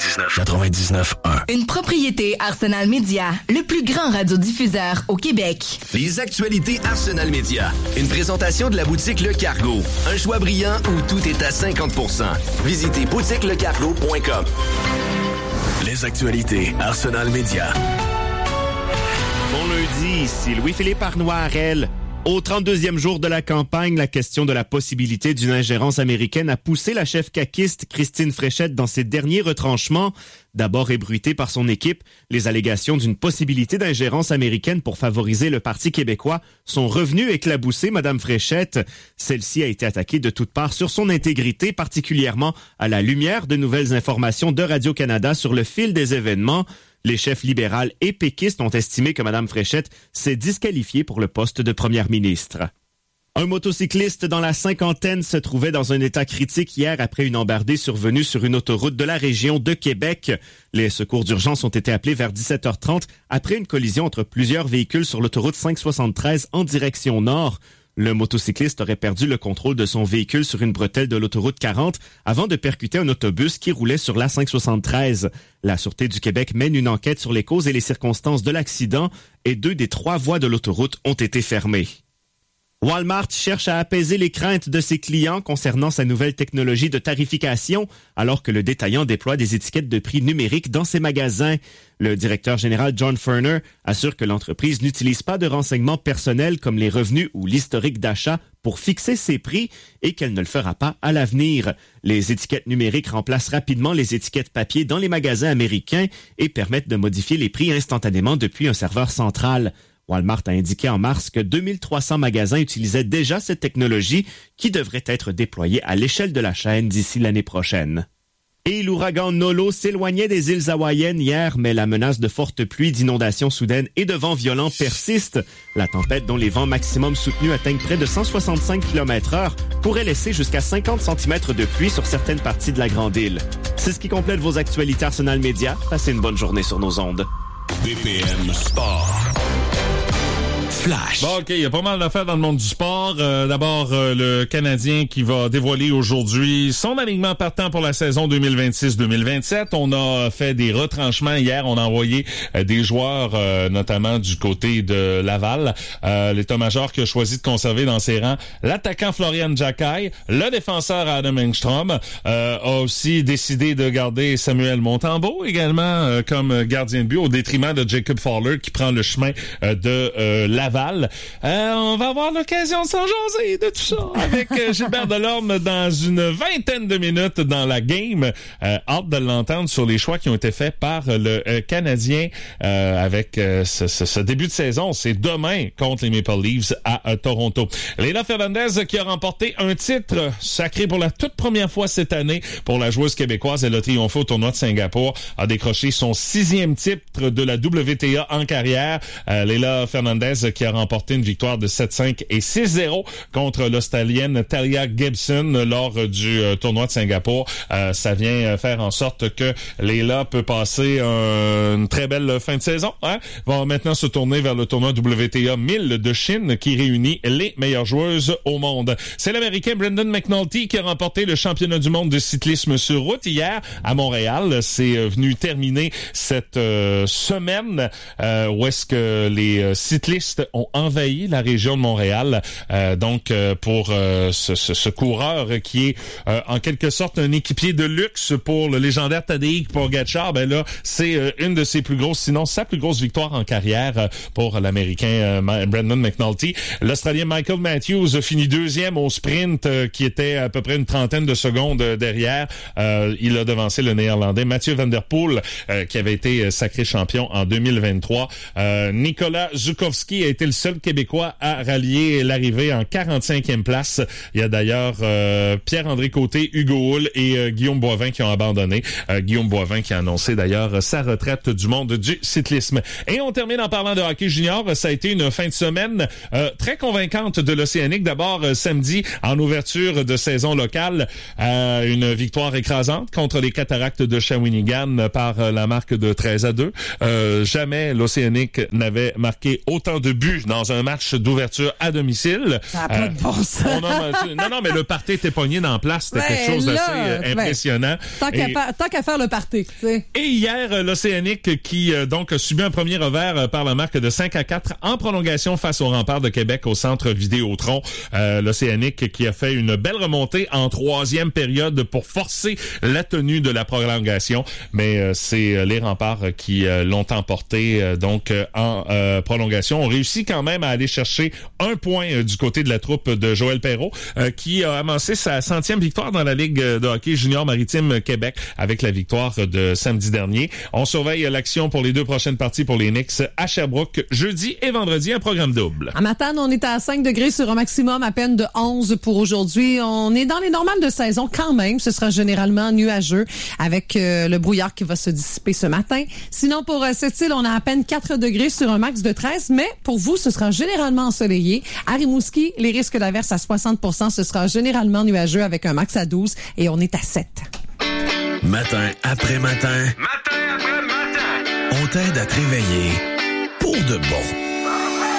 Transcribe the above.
99.1. Une propriété Arsenal Média, le plus grand radiodiffuseur au Québec. Les actualités Arsenal Média. Une présentation de la boutique Le Cargo. Un choix brillant où tout est à 50%. Visitez boutiquelecargo.com. Les actualités Arsenal Média. Bon lundi, ici Louis-Philippe Arnois-Arel. Au 32e jour de la campagne, la question de la possibilité d'une ingérence américaine a poussé la chef caquiste Christine Fréchette dans ses derniers retranchements. D'abord ébruitée par son équipe, les allégations d'une possibilité d'ingérence américaine pour favoriser le Parti québécois sont revenues éclabousser Mme Fréchette. Celle-ci a été attaquée de toutes parts sur son intégrité, particulièrement à la lumière de nouvelles informations de Radio-Canada sur le fil des événements. Les chefs libérales et péquistes ont estimé que Mme Fréchette s'est disqualifiée pour le poste de première ministre. Un motocycliste dans la cinquantaine se trouvait dans un état critique hier après une embardée survenue sur une autoroute de la région de Québec. Les secours d'urgence ont été appelés vers 17h30 après une collision entre plusieurs véhicules sur l'autoroute 573 en direction nord. Le motocycliste aurait perdu le contrôle de son véhicule sur une bretelle de l'autoroute 40 avant de percuter un autobus qui roulait sur la 573. La Sûreté du Québec mène une enquête sur les causes et les circonstances de l'accident et 2 des 3 voies de l'autoroute ont été fermées. Walmart cherche à apaiser les craintes de ses clients concernant sa nouvelle technologie de tarification, alors que le détaillant déploie des étiquettes de prix numériques dans ses magasins. Le directeur général John Furner assure que l'entreprise n'utilise pas de renseignements personnels comme les revenus ou l'historique d'achat pour fixer ses prix et qu'elle ne le fera pas à l'avenir. Les étiquettes numériques remplacent rapidement les étiquettes papier dans les magasins américains et permettent de modifier les prix instantanément depuis un serveur central. Walmart a indiqué en mars que 2300 magasins utilisaient déjà cette technologie qui devrait être déployée à l'échelle de la chaîne d'ici l'année prochaine. Et l'ouragan Nolo s'éloignait des îles hawaïennes hier, mais la menace de fortes pluies, d'inondations soudaines et de vents violents persiste. La tempête, dont les vents maximum soutenus atteignent près de 165 km/h, pourrait laisser jusqu'à 50 cm de pluie sur certaines parties de la grande île. C'est ce qui complète vos actualités Arsenal Média. Passez une bonne journée sur nos ondes. BPM Sport. Flash. Bon, OK, il y a pas mal d'affaires dans le monde du sport. D'abord, le Canadien qui va dévoiler aujourd'hui son alignement partant pour la saison 2026-2027. On a fait des retranchements hier. On a envoyé des joueurs, notamment du côté de Laval. L'état-major qui a choisi de conserver dans ses rangs l'attaquant Florian Jacquet, le défenseur Adam Engstrom, a aussi décidé de garder Samuel Montembeault également comme gardien de but au détriment de Jacob Fowler qui prend le chemin de Laval. On va avoir l'occasion de s'en jaser de tout ça avec Gilbert Delorme dans une vingtaine de minutes dans la game. Hâte de l'entendre sur les choix qui ont été faits par le Canadien avec ce début de saison. C'est demain contre les Maple Leafs à Toronto. Leila Fernandez qui a remporté un titre sacré pour la toute première fois cette année pour la joueuse québécoise. Elle a triomphé au tournoi de Singapour, a décroché son 6e titre de la WTA en carrière. Leila Fernandez qui a remporté une victoire de 7-5 et 6-0 contre l'Australienne Talia Gibson lors du tournoi de Singapour. Ça vient faire en sorte que Leila peut passer une très belle fin de saison. Va maintenant se tourner vers le tournoi WTA 1000 de Chine qui réunit les meilleures joueuses au monde. C'est l'Américain Brendan McNulty qui a remporté le championnat du monde de cyclisme sur route hier à Montréal. C'est venu terminer cette semaine où est-ce que les cyclistes ont envahi la région de Montréal. Pour ce coureur qui est en quelque sorte un équipier de luxe pour le légendaire Tadej Pogačar, ben là, c'est une de ses plus grosses, sinon sa plus grosse victoire en carrière pour l'Américain Brendan McNulty. L'Australien Michael Matthews a fini 2e au sprint qui était à peu près une trentaine de secondes derrière. Il a devancé le Néerlandais Mathieu Van Der Poel qui avait été sacré champion en 2023. Nicolas Zukowski a été le seul Québécois à rallier l'arrivée en 45e place. Il y a d'ailleurs Pierre-André Côté, Hugo Hull et Guillaume Boivin qui ont abandonné. Guillaume Boivin qui a annoncé d'ailleurs sa retraite du monde du cyclisme. Et on termine en parlant de hockey junior. Ça a été une fin de semaine très convaincante de l'Océanique. D'abord, samedi, en ouverture de saison locale, une victoire écrasante contre les Cataractes de Shawinigan par la marque de 13-2. Jamais l'Océanique n'avait marqué autant de buts but dans un match d'ouverture à domicile. Ça n'a pas de bon sens. Non, mais le party était pogné dans la place. C'était quelque chose d'assez impressionnant. Tant qu'à faire le party. T'sais. Et hier, l'Océanique qui donc a subi un premier revers par la marque de 5-4 en prolongation face au Rempart de Québec au centre Vidéotron. L'Océanique qui a fait une belle remontée en troisième période pour forcer la tenue de la prolongation. Mais c'est les Remparts qui l'ont emporté donc en prolongation. On réussit quand même à aller chercher un point du côté de la troupe de Joël Perreault qui a amassé sa 100e victoire dans la Ligue de hockey junior maritime Québec avec la victoire de samedi dernier. On surveille l'action pour les deux prochaines parties pour les Knicks à Sherbrooke jeudi et vendredi, un programme double. À Matane, on est à 5 degrés sur un maximum à peine de 11 pour aujourd'hui. On est dans les normales de saison quand même. Ce sera généralement nuageux avec le brouillard qui va se dissiper ce matin. Sinon, pour cette île, on a à peine 4 degrés sur un max de 13, mais pour vous, ce sera généralement ensoleillé. À Rimouski, les risques d'averse à 60%, ce sera généralement nuageux avec un max à 12 et on est à 7. Matin après matin. Matin après matin. On t'aide à te réveiller pour de bon.